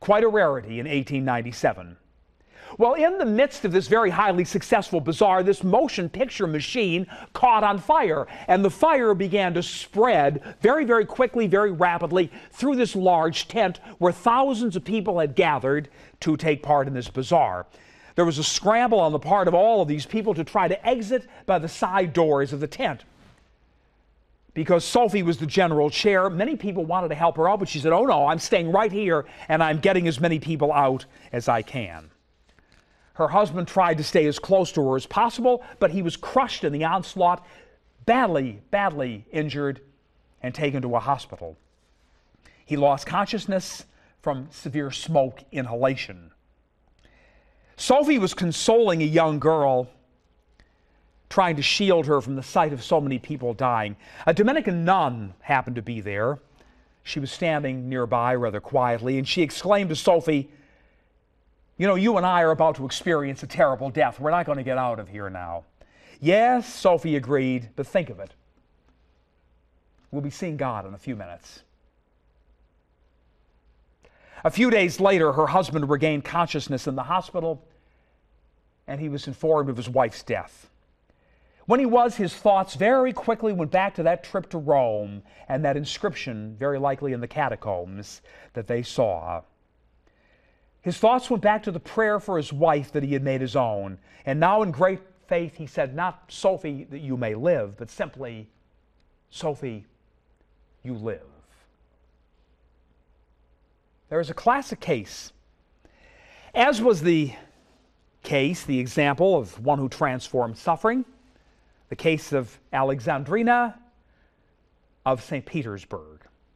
quite a rarity in 1897. Well, in the midst of this very highly successful bazaar, this motion picture machine caught on fire, and the fire began to spread very, very quickly, very rapidly through this large tent where thousands of people had gathered to take part in this bazaar. There was a scramble on the part of all of these people to try to exit by the side doors of the tent. Because Sophie was the general chair, many people wanted to help her out, but she said, "Oh no, I'm staying right here and I'm getting as many people out as I can." Her husband tried to stay as close to her as possible, but he was crushed in the onslaught, badly, badly injured, and taken to a hospital. He lost consciousness from severe smoke inhalation. Sophie was consoling a young girl, trying to shield her from the sight of so many people dying. A Dominican nun happened to be there. She was standing nearby rather quietly, and she exclaimed to Sophie, "You know, you and I are about to experience a terrible death. We're not going to get out of here now." "Yes," Sophie agreed, "but think of it. We'll be seeing God in a few minutes." A few days later, her husband regained consciousness in the hospital, and he was informed of his wife's death. When he was, his thoughts very quickly went back to that trip to Rome and that inscription, very likely in the catacombs, that they saw. His thoughts went back to the prayer for his wife that he had made his own. And now in great faith he said, not "Sophie, that you may live," but simply, "Sophie, you live." There is a classic case, as was the case, the example of one who transformed suffering, the case of Alexandrina of St. Petersburg.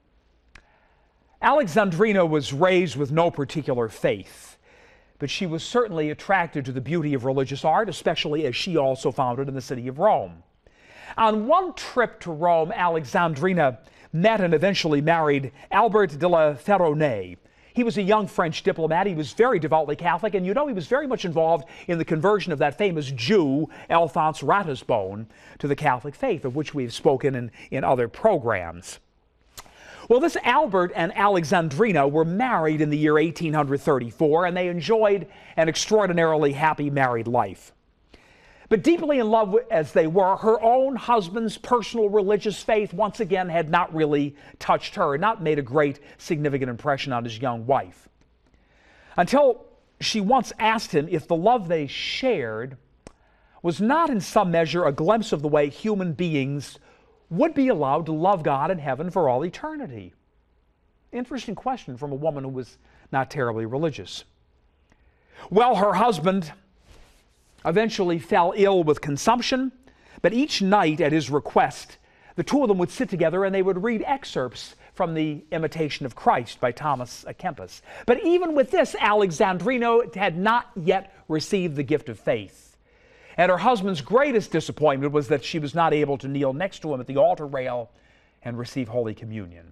Alexandrina was raised with no particular faith, but she was certainly attracted to the beauty of religious art, especially as she also found it in the city of Rome. On one trip to Rome, Alexandrina met and eventually married Albert de la Ferronnays. He was a young French diplomat. He was very devoutly Catholic, and you know he was very much involved in the conversion of that famous Jew, Alphonse Ratisbonne, to the Catholic faith, of which we've spoken in other programs. Well, this Albert and Alexandrina were married in the year 1834, and they enjoyed an extraordinarily happy married life. But deeply in love as they were, her own husband's personal religious faith once again had not really touched her, not made a great significant impression on his young wife. Until she once asked him if the love they shared was not in some measure a glimpse of the way human beings would be allowed to love God in heaven for all eternity. Interesting question from a woman who was not terribly religious. Well, her husband eventually fell ill with consumption, but each night at his request, the two of them would sit together and they would read excerpts from the Imitation of Christ by Thomas à Kempis. But even with this, Alexandrina had not yet received the gift of faith. And her husband's greatest disappointment was that she was not able to kneel next to him at the altar rail and receive Holy Communion.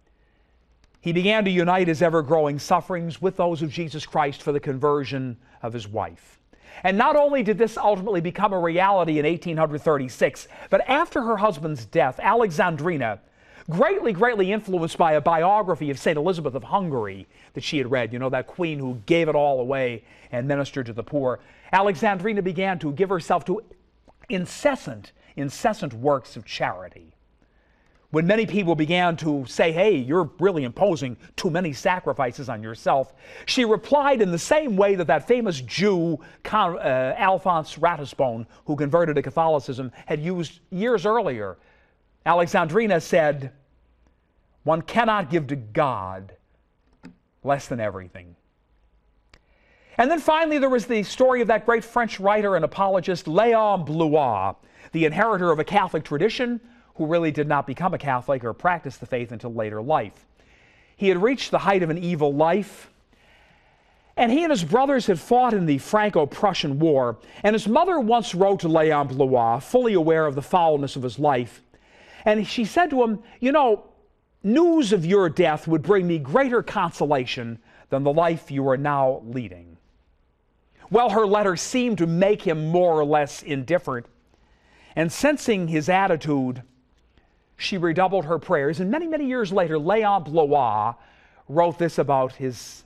He began to unite his ever-growing sufferings with those of Jesus Christ for the conversion of his wife. And not only did this ultimately become a reality in 1836, but after her husband's death, Alexandrina, greatly influenced by a biography of St. Elizabeth of Hungary that she had read, you know, that queen who gave it all away and ministered to the poor, Alexandrina began to give herself to incessant works of charity. When many people began to say, "Hey, you're really imposing too many sacrifices on yourself," she replied in the same way that famous Jew, Alphonse Ratisbonne, who converted to Catholicism, had used years earlier. Alexandrina said, "One cannot give to God less than everything." And then finally there was the story of that great French writer and apologist, Léon Blois, the inheritor of a Catholic tradition, who really did not become a Catholic or practice the faith until later life. He had reached the height of an evil life, and he and his brothers had fought in the Franco-Prussian War, and his mother once wrote to Léon Blois, fully aware of the foulness of his life, and she said to him, "You know, news of your death would bring me greater consolation than the life you are now leading." Well, her letter seemed to make him more or less indifferent, and sensing his attitude, she redoubled her prayers. And many years later, Léon Blois wrote this about his